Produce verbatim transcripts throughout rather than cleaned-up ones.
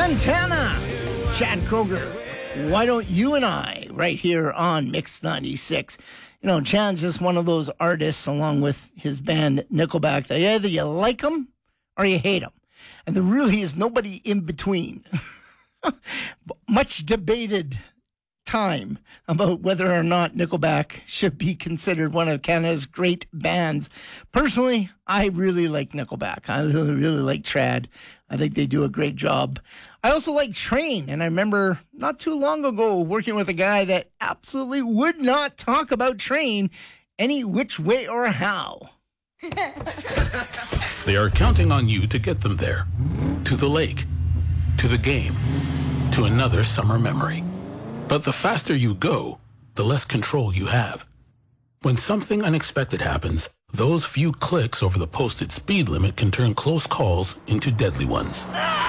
Santana, Chad Kroger. Why don't you and I, right here on Mix ninety-six? You know, Chad's just one of those artists, along with his band Nickelback, that either you like them or you hate them. And there really is nobody in between. Much debated time about whether or not Nickelback should be considered one of Canada's great bands. Personally, I really like Nickelback. I really, really like Trad. I think they do a great job. I also like Train, and I remember not too long ago working with a guy that absolutely would not talk about Train any which way or how. They are counting on you to get them there. To the lake, to the game, to another summer memory. But the faster you go, the less control you have. When something unexpected happens, those few clicks over the posted speed limit can turn close calls into deadly ones.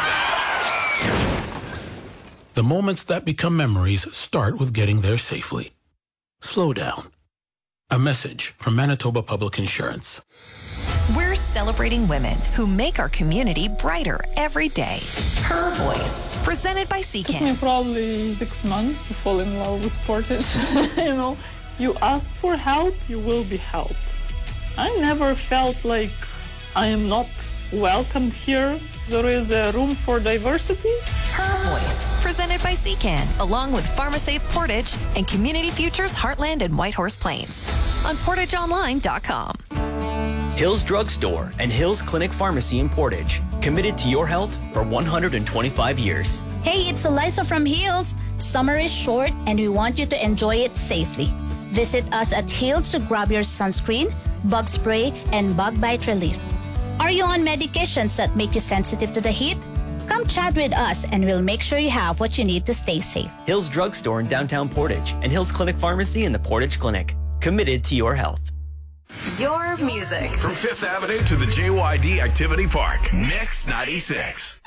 The moments that become memories start with getting there safely. Slow down. A message from Manitoba Public Insurance. We're celebrating women who make our community brighter every day. Her Voice, presented by It took Secan. me probably six months to fall in love with Portage. You know, you ask for help, you will be helped. I never felt like I am not welcomed here. There is a room for diversity. Her Voice, presented by Secan, along with PharmaSafe Portage and Community Futures Heartland and Whitehorse Plains on portage online dot com. Hills Drugstore and Hills Clinic Pharmacy in Portage, committed to your health for one hundred twenty-five years. Hey, it's Eliza from Hills. Summer is short and we want you to enjoy it safely. Visit us at Hills to grab your sunscreen, bug spray, and bug bite relief. Are you on medications that make you sensitive to the heat? Come chat with us and we'll make sure you have what you need to stay safe. Hills Drugstore in downtown Portage and Hills Clinic Pharmacy in the Portage Clinic, committed to your health. Your music. From Fifth Avenue to the J Y D Activity Park, Mix ninety-six.